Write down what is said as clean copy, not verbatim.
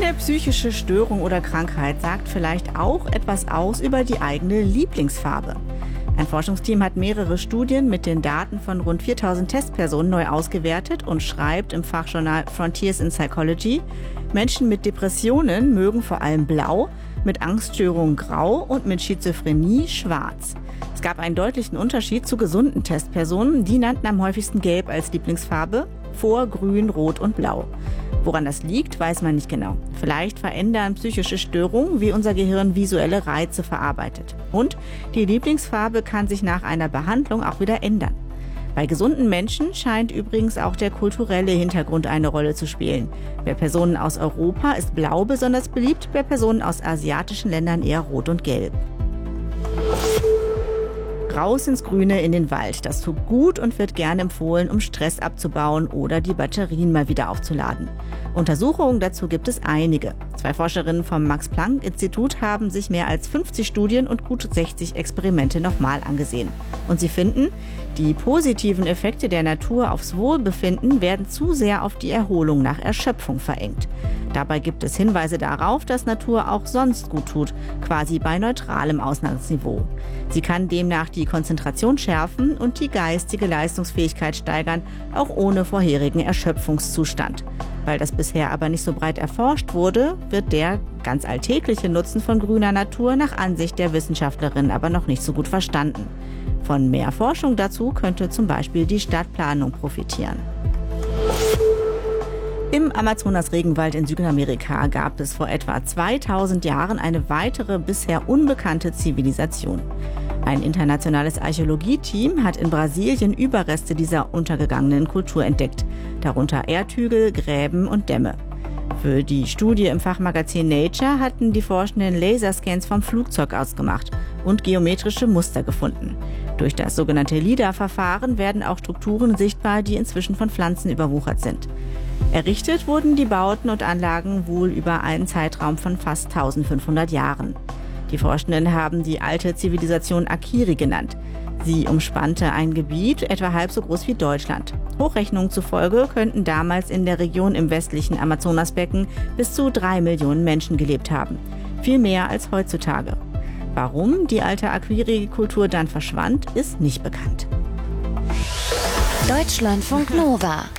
Eine psychische Störung oder Krankheit sagt vielleicht auch etwas aus über die eigene Lieblingsfarbe. Ein Forschungsteam hat mehrere Studien mit den Daten von rund 4000 Testpersonen neu ausgewertet und schreibt im Fachjournal Frontiers in Psychology, Menschen mit Depressionen mögen vor allem blau, mit Angststörungen grau und mit Schizophrenie schwarz. Es gab einen deutlichen Unterschied zu gesunden Testpersonen, die nannten am häufigsten gelb als Lieblingsfarbe, vor grün, rot und blau. Woran das liegt, weiß man nicht genau. Vielleicht verändern psychische Störungen, wie unser Gehirn visuelle Reize verarbeitet. Und die Lieblingsfarbe kann sich nach einer Behandlung auch wieder ändern. Bei gesunden Menschen scheint übrigens auch der kulturelle Hintergrund eine Rolle zu spielen. Bei Personen aus Europa ist Blau besonders beliebt, bei Personen aus asiatischen Ländern eher Rot und Gelb. Raus ins Grüne in den Wald. Das tut gut und wird gerne empfohlen, um Stress abzubauen oder die Batterien mal wieder aufzuladen. Untersuchungen dazu gibt es einige. 2 Forscherinnen vom Max-Planck-Institut haben sich mehr als 50 Studien und gut 60 Experimente nochmal angesehen. Und sie finden, die positiven Effekte der Natur aufs Wohlbefinden werden zu sehr auf die Erholung nach Erschöpfung verengt. Dabei gibt es Hinweise darauf, dass Natur auch sonst gut tut, quasi bei neutralem Ausgangsniveau. Sie kann demnach die Konzentration schärfen und die geistige Leistungsfähigkeit steigern, auch ohne vorherigen Erschöpfungszustand. Weil das bisher aber nicht so breit erforscht wurde, wird der ganz alltägliche Nutzen von grüner Natur nach Ansicht der Wissenschaftlerin aber noch nicht so gut verstanden. Von mehr Forschung dazu könnte zum Beispiel die Stadtplanung profitieren. Im Amazonas-Regenwald in Südamerika gab es vor etwa 2000 Jahren eine weitere bisher unbekannte Zivilisation. Ein internationales Archäologieteam hat in Brasilien Überreste dieser untergegangenen Kultur entdeckt, darunter Erdhügel, Gräben und Dämme. Für die Studie im Fachmagazin Nature hatten die Forschenden Laserscans vom Flugzeug aus gemacht und geometrische Muster gefunden. Durch das sogenannte LIDAR-Verfahren werden auch Strukturen sichtbar, die inzwischen von Pflanzen überwuchert sind. Errichtet wurden die Bauten und Anlagen wohl über einen Zeitraum von fast 1500 Jahren. Die Forschenden haben die alte Zivilisation Akiri genannt. Sie umspannte ein Gebiet etwa halb so groß wie Deutschland. Hochrechnungen zufolge könnten damals in der Region im westlichen Amazonasbecken bis zu 3 Millionen Menschen gelebt haben. Viel mehr als heutzutage. Warum die alte Akiri-Kultur dann verschwand, ist nicht bekannt. Deutschlandfunk Nova